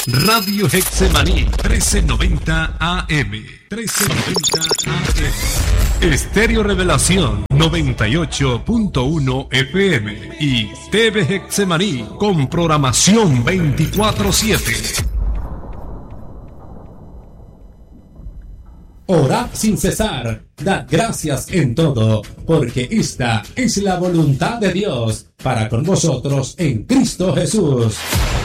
Radio Hexemaní, 1390 AM. 1390 AM. Estéreo Revelación, 98.1 FM. Y TV Hexemaní, con programación 24/7. Orad sin cesar, dad gracias en todo, porque esta es la voluntad de Dios para con vosotros en Cristo Jesús.